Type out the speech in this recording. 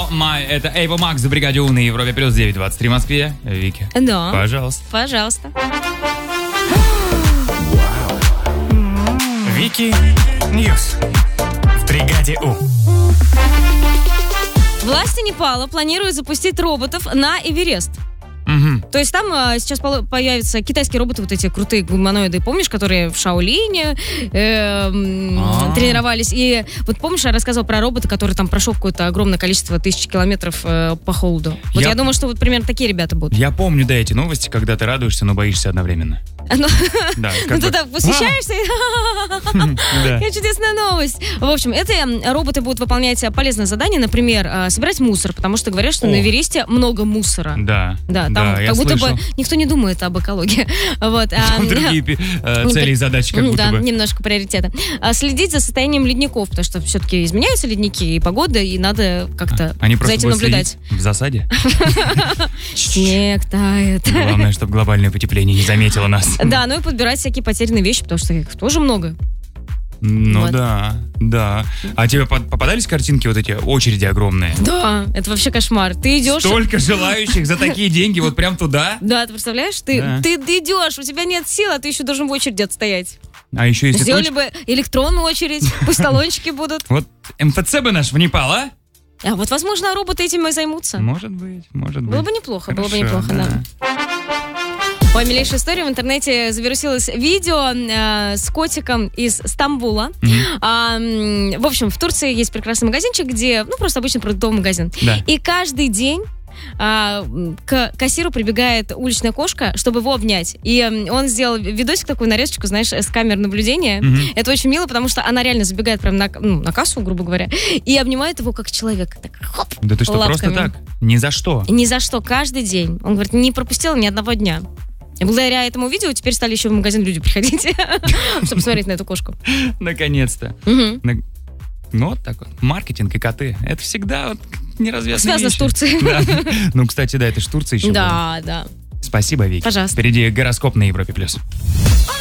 Oh my, это Ava Max в бригаде У на Европе плюс 9:23 в Москве. Вики. Да. Пожалуйста. Вики Ньюс в бригаде У. Власти Непала планируют запустить роботов на Эверест. Угу. То есть там сейчас появятся китайские роботы, вот эти крутые гуманоиды, помнишь, которые в Шаолине тренировались. И вот помнишь, я рассказывал про робота, который там прошел какое-то огромное количество тысяч километров по холоду. Вот я думаю, что вот примерно такие ребята будут. Я помню, да, эти новости, когда ты радуешься, но боишься одновременно. Ну, Да, ты так восхищаешься. Какая чудесная новость. В общем, эти роботы будут выполнять полезное задание, например, собирать мусор, потому что говорят, что на Эвересте много мусора. Да, там я как будто слышал. бы никто не думает об экологии. Вот. Там другие цели и задачи как будто бы. Да, немножко приоритеты. Следить за состоянием ледников, потому что все-таки изменяются ледники и погода, и надо как-то Они за просто этим будут наблюдать. следить в засаде? Снег тает. Главное, чтобы глобальное потепление не заметило нас. Да, ну и подбирать всякие потерянные вещи, потому что их тоже много. Ну Вот. да. А тебе попадались картинки вот эти, очереди огромные? Да, это вообще кошмар. Ты идешь... Столько желающих за такие деньги вот прям туда? Да, ты представляешь, ты идешь, у тебя нет сил, а ты еще должен в очереди отстоять. А еще если Сделали бы электронную очередь, пусть талончики будут. Вот МФЦ бы наш в Непал, а? А вот, возможно, роботы этим и займутся. Может быть. Было бы неплохо, Хорошо, да. Ой, милейшая история. В интернете завирусилось видео с котиком из Стамбула. В общем, в Турции есть прекрасный магазинчик, где, просто обычный продуктовый магазин. Да. И каждый день к кассиру прибегает уличная кошка, чтобы его обнять. И он сделал видосик, такую нарезочку, знаешь, с камер наблюдения. Это очень мило, потому что она реально забегает прямо на кассу, грубо говоря, и обнимает его как человек. Так, хоп, Да ты что, лапками. просто так? Ни за что? Ни за что, каждый день. Он говорит, не пропустила ни одного дня. И благодаря этому видео теперь стали еще в магазин люди приходить, чтобы смотреть на эту кошку. Наконец-то. Ну, вот так вот. Маркетинг и коты. Это всегда вот неразвязанные Связано с вещи. Турцией. Да. Ну, кстати, да, это ж Турция еще. Да. Спасибо, Вики. Пожалуйста. Впереди гороскоп на Европе+.